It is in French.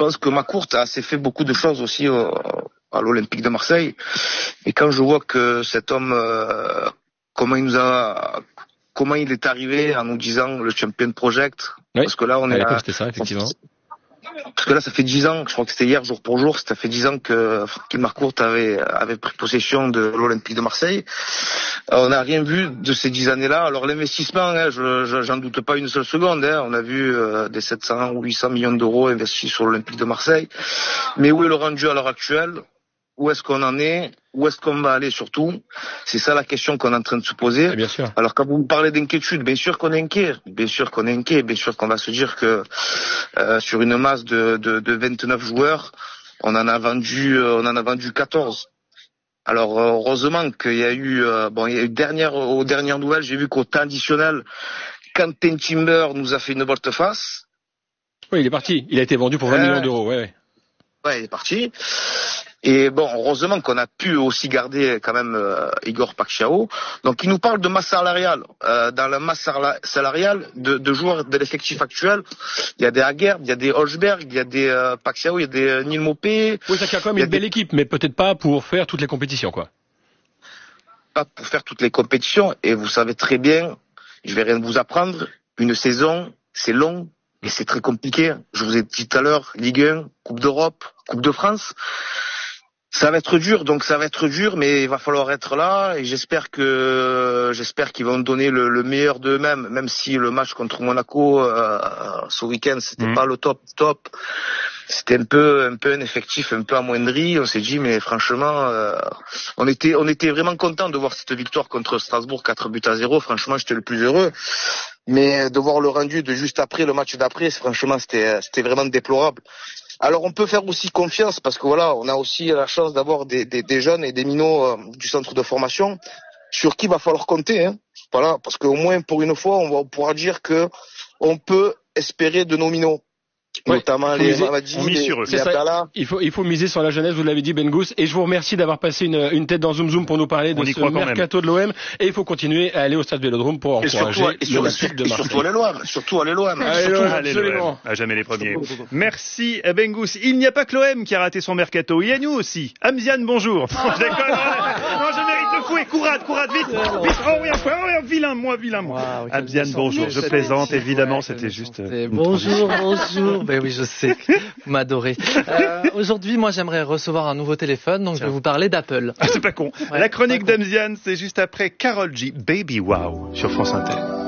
pense que Macourt a assez fait beaucoup de choses aussi à l'Olympique de Marseille. Et quand je vois que cet homme, comment il est arrivé en nous disant le Champion Project, oui, parce que là, on est là. C'était ça, effectivement. Parce que là, ça fait 10 ans, je crois que c'était hier, jour pour jour, ça fait 10 ans que Francky Marcourt avait pris possession de l'Olympique de Marseille. On n'a rien vu de ces 10 années-là. Alors l'investissement, hein, j'en doute pas une seule seconde. Hein. On a vu des 700 ou 800 millions d'euros investis sur l'Olympique de Marseille. Mais où est le rendu à l'heure actuelle ? Où est-ce qu'on en est ? Où est-ce qu'on va aller surtout ? C'est ça la question qu'on est en train de se poser. Et bien sûr. Alors quand vous me parlez d'inquiétude, bien sûr qu'on est inquiet. Bien sûr qu'on va se dire que sur une masse de 29 joueurs, on en a vendu 14. Alors heureusement qu'il y a eu aux dernières nouvelles, j'ai vu qu'au temps additionnel, Quentin Timber nous a fait une volte-face. Oui, il est parti. Il a été vendu pour 20 millions d'euros. Ouais, il est parti. Et bon, heureusement qu'on a pu aussi garder quand même Igor Paxiao. Donc il nous parle de masse salariale. Dans la masse salariale de joueurs de l'effectif actuel, il y a des Aguerd, il y a des Holzberg, il y a des Paxiao, il y a des Neil Maupay. Oui, ça a quand même une belle équipe, mais peut-être pas pour faire toutes les compétitions, quoi. Pas pour faire toutes les compétitions. Et vous savez très bien, je vais rien vous apprendre, une saison, c'est long et c'est très compliqué. Je vous ai dit tout à l'heure, Ligue 1, Coupe d'Europe, Coupe de France. Ça va être dur, mais il va falloir être là et j'espère qu'ils vont donner le meilleur d'eux-mêmes, même si le match contre Monaco ce week-end c'était pas le top. C'était un peu un effectif un peu amoindri. On s'est dit mais franchement, on était vraiment content de voir cette victoire contre Strasbourg 4-0. Franchement, j'étais le plus heureux. Mais de voir le rendu de juste après le match d'après, franchement, c'était vraiment déplorable. Alors on peut faire aussi confiance parce que voilà, on a aussi la chance d'avoir des jeunes et des minots du centre de formation sur qui il va falloir compter. Hein. Voilà, parce qu'au moins pour une fois, on pourra dire que on peut espérer de nos minots. Ouais, notamment les Mamadi, les Abdallah. Il faut miser sur la jeunesse, vous l'avez dit Ben Gous, et je vous remercie d'avoir passé une tête dans Zoom Zoom pour nous parler de ce mercato de l'OM, et il faut continuer à aller au stade Vélodrome pour encourager l'Olympique de Marseille. Surtout aller l'OM. Absolument. À jamais les premiers. Merci Ben Gous. Il n'y a pas que l'OM qui a raté son mercato, il y a nous aussi. Amzian, bonjour. Je déconne. Non, je mérite le fouet. Courade, vite. Oh oui, vilain moi. Amzian, bonjour. Je plaisante, évidemment, c'était juste. Bonjour. Ben oui, je sais, vous m'adorez. Aujourd'hui, moi, j'aimerais recevoir un nouveau téléphone, donc je vais vous parler d'Apple. Ah, c'est pas con. Ouais, la chronique d'Amzian, c'est juste après Karol G, Baby Wow, sur France Inter.